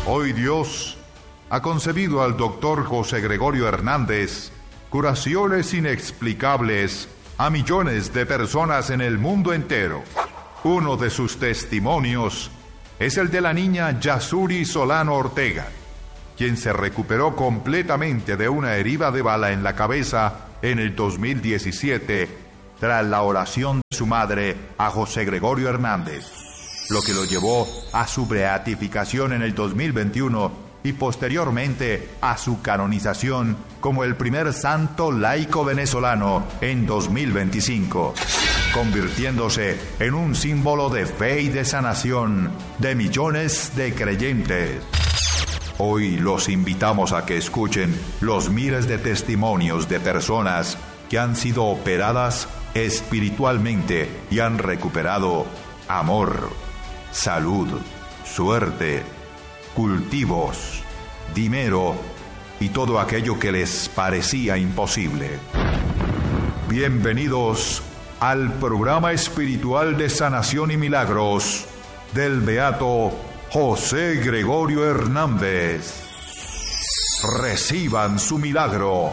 Hoy Dios ha concebido al doctor José Gregorio Hernández curaciones inexplicables a millones de personas en el mundo entero. Uno de sus testimonios es el de la niña Yasuri Solano Ortega, quien se recuperó completamente de una herida de bala en la cabeza en el 2017 tras la oración de su madre a José Gregorio Hernández, lo que lo llevó a su beatificación en el 2021 y posteriormente a su canonización como el primer santo laico venezolano en 2025, convirtiéndose en un símbolo de fe y de sanación de millones de creyentes. Hoy los invitamos a que escuchen los miles de testimonios de personas que han sido operadas espiritualmente y han recuperado amor, salud, suerte, cultivos, dinero y todo aquello que les parecía imposible. Bienvenidos al programa espiritual de sanación y milagros del beato José Gregorio Hernández. Reciban su milagro.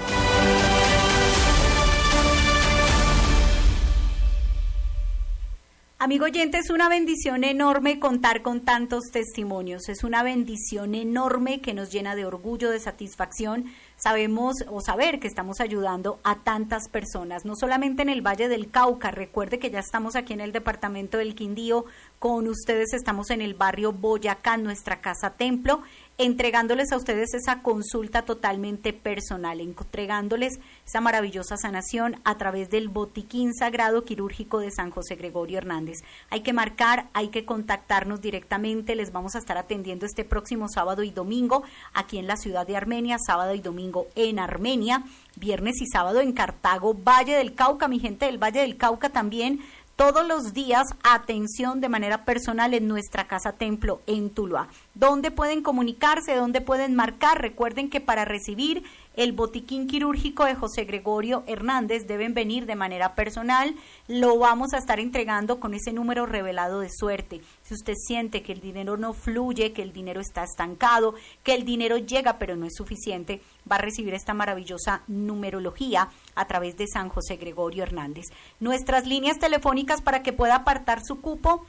Amigo oyente, es una bendición enorme contar con tantos testimonios, es una bendición enorme que nos llena de orgullo, de satisfacción. Sabemos o saber que estamos ayudando a tantas personas, no solamente en el Valle del Cauca. Recuerde que ya estamos aquí en el departamento del Quindío, con ustedes estamos en el barrio Boyacá, nuestra casa templo, entregándoles a ustedes esa consulta totalmente personal, entregándoles esa maravillosa sanación a través del botiquín sagrado quirúrgico de San José Gregorio Hernández. Hay que marcar, hay que contactarnos directamente, les vamos a estar atendiendo este próximo sábado y domingo aquí en la ciudad de Armenia, sábado y domingo en Armenia, viernes y sábado en Cartago, Valle del Cauca, mi gente del Valle del Cauca también. Todos los días, atención de manera personal en nuestra casa templo en Tuluá. ¿Dónde pueden comunicarse? ¿Dónde pueden marcar? Recuerden que para recibir el botiquín quirúrgico de José Gregorio Hernández deben venir de manera personal. Lo vamos a estar entregando con ese número revelado de suerte. Si usted siente que el dinero no fluye, que el dinero está estancado, que el dinero llega pero no es suficiente, va a recibir esta maravillosa numerología a través de San José Gregorio Hernández. Nuestras líneas telefónicas para que pueda apartar su cupo: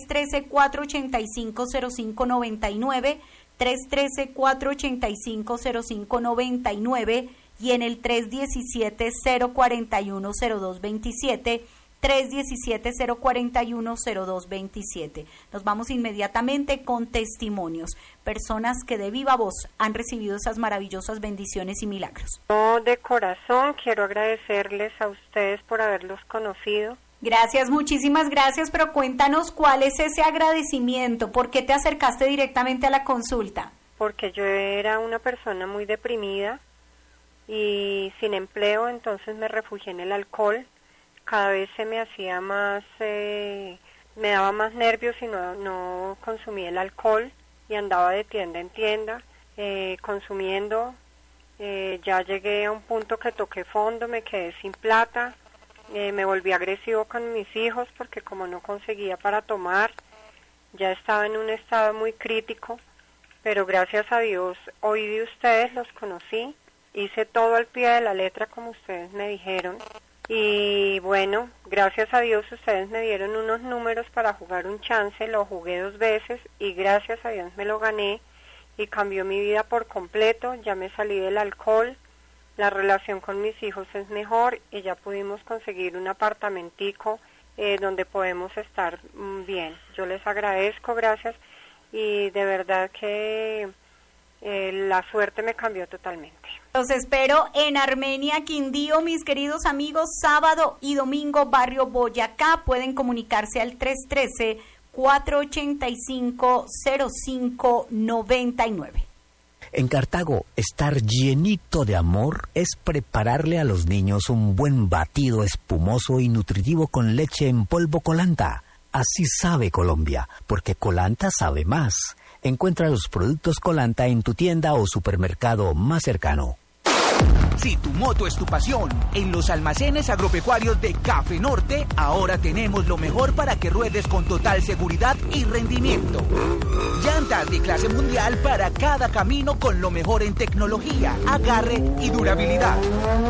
313-485-0599, 313-485-0599 y en el 317-041-0227, 317-041-0227. Nos vamos inmediatamente con testimonios, personas que de viva voz han recibido esas maravillosas bendiciones y milagros. De corazón quiero agradecerles a ustedes por haberlos conocido. Gracias, muchísimas gracias, pero cuéntanos cuál es ese agradecimiento, ¿por qué te acercaste directamente a la consulta? Porque yo era una persona muy deprimida y sin empleo, entonces me refugié en el alcohol. Cada vez se me hacía más, me daba más nervios y no consumía el alcohol y andaba de tienda en tienda consumiendo. Ya llegué a un punto que toqué fondo, me quedé sin plata. Me volví agresivo con mis hijos porque como no conseguía para tomar, ya estaba en un estado muy crítico, pero gracias a Dios hoy de ustedes los conocí, hice todo al pie de la letra como ustedes me dijeron y bueno, gracias a Dios ustedes me dieron unos números para jugar un chance, lo jugué 2 veces y gracias a Dios me lo gané y cambió mi vida por completo, ya me salí del alcohol. La relación con mis hijos es mejor y ya pudimos conseguir un apartamentico donde podemos estar bien. Yo les agradezco, gracias, y de verdad que la suerte me cambió totalmente. Los espero en Armenia, Quindío, mis queridos amigos, sábado y domingo, barrio Boyacá. Pueden comunicarse al 313-485-0599. En Cartago, estar llenito de amor es prepararle a los niños un buen batido espumoso y nutritivo con leche en polvo Colanta. Así sabe Colombia, porque Colanta sabe más. Encuentra los productos Colanta en tu tienda o supermercado más cercano. Si tu moto es tu pasión, en los almacenes agropecuarios de Café Norte, ahora tenemos lo mejor para que ruedes con total seguridad y rendimiento. Llantas de clase mundial para cada camino con lo mejor en tecnología, agarre y durabilidad.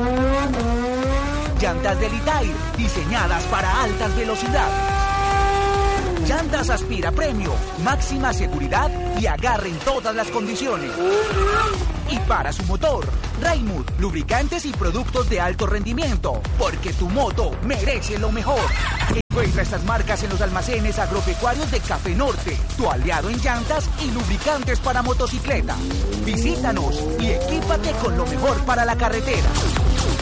Llantas de Litair, diseñadas para altas velocidades. Llantas Aspira Premio, máxima seguridad y agarre en todas las condiciones. Y para su motor, Raimund, lubricantes y productos de alto rendimiento, porque tu moto merece lo mejor. Encuentra estas marcas en los almacenes agropecuarios de Café Norte, tu aliado en llantas y lubricantes para motocicleta. Visítanos y equípate con lo mejor para la carretera.